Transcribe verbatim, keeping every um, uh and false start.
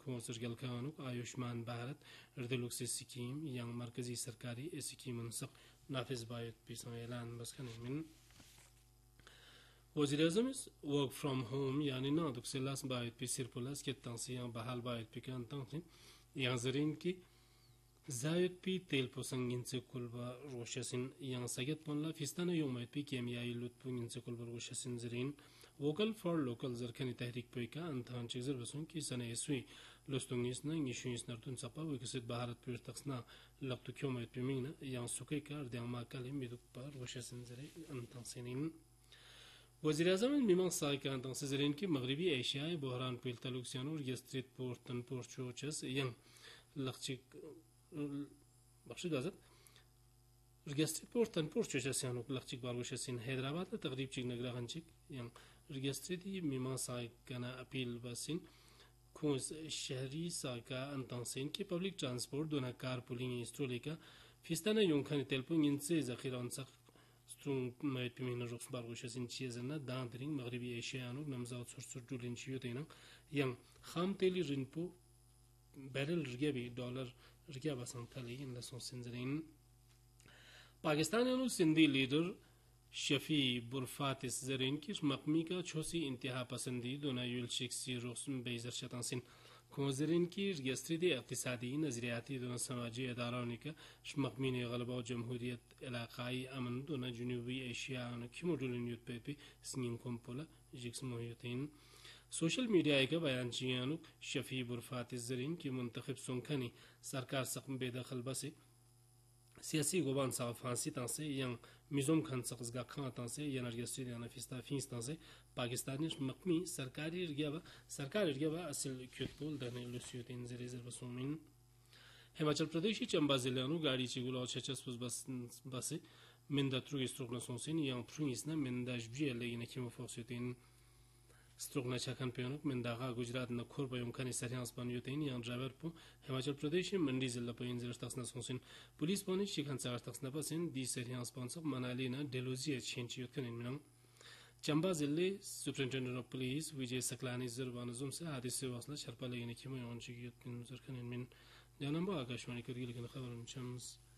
खोसर गलखानुक आयुष्मान भारत अर्दलुक से scheme yang मरकजी सरकारी स्कीम उनसक नाफिज बायत पिसों ऐलान बस खने मिन वज़ीर-ए-आज़म वर्क फ्रॉम होम यानी ना दुख से लास बायत पि सिरपुलास के तंसी yang बहाल बायत पि kan तंसी yang जरीन की जायत पि तेल पोसंगिन से Colaba रोशसिन yang saget ponla fistana yomayt पि केमियाई लुत्पुंगिन से Colaba रोशसिन Zareen vocal for local जरखनी तहरीक पैका अंतान चिजर बसुन की सने इसवी लुस्तुंगिस न निशुइस नरतुन सपा विकसित भारत पुर तक्सना लक्तु क्योमैत पिमिना yang सुके कर द्यांग माकले मिदुक पर रोशसिन जरे अंतान सेनिन वज़ीर-ए-आज़म मिमां साइका अंतान से जरीन की मगरिबी एशियाई बहरान पिल तलुक सियानुर यस्त्रित पोर्टन पोर्चोचस yang लक्षिक बख्शिद आज़ाद Registered portan porchesha sianuk laqchik barwashasin Hyderabad la taqrib chik nagraganchik yang registered mima saikana appeal basin खोज शहरी साका अंतांसेन के पब्लिक ट्रांसपोर्ट दोना कार पुलिंग इंस्ट्रोलेका फिस्ताना योंखानी तेलपुंग इनसे जखीरान सक strong mat पिमिना रुक्स बारगोशसिन चीजना दांतरिंग मगरिबी एशियानु नमजाउत सुरसुर जुलिन चियोतेना yang kham teli rinpo barrel rgebi dollar rgya basan thali in la sonsinzrin Pakistan Sindhi leader Shafi बुरफातिस Zareen की मकमी का छोसी इंतहा पसंदी दोना युल शिक्सी रोस्म बेजर शतांसिन खोजरीन की यस्त्रिदी इक्तिसादी नजरियाती दोना समाजी अदारानी का मकमी ने गलबा जमहूरियत इलाकाई अमन दोना जुनूबी एशिया क्यूमोडुलिन युद्ध पे पे स्निंग कोम्पोला जिक्स मोहियतीन सोशल मीडिया का बयान चियानु शफी बुरफातिस जरीन की मुंतखब सुनखनी सरकार सकम बेदखल बसे सियासी गोबान साफ फांसी तांसे yang मिजोम खान सखजगा खां तांसे या नरगस्ट्री या नफिस्ता फीस तांसे पाकिस्तानी मकमी सरकारी रगयाबा सरकार रगयाबा असल क्यूतपोल दने लुसियोतिन जरेजर बसोमिन हिमाचल प्रदेश की चंबा जिले नु गाड़ी चिगुला छचस बस बसे मिंदा ट्रू स्ट्रोकना सोसिन yang प्रुइसना मिंदा जबी लेगिन किमो फोसियोतिन स्ट्रोकना छकन पेनक मिंदागा गुजरात न खोर पयम खनि सरियांस बन योतेन yang ड्राइवर पो हिमाचल प्रदेश मंडी जिला पयन जर तक्सना सोसिन पुलिस पने शिखन चार तक्सना पसिन दी सरियांस पनसक मनाली न डेलोजी छेंची योतकन मिनम चंबा जिले सुपरिटेंडेंट ऑफ पुलिस विजय सकलानी जरबानजुम से हादसे वासला छरपा लेगिन किमो योंची योतकन जरखन मिन जानंबा आकाशवाणी करगिल खबर चम्स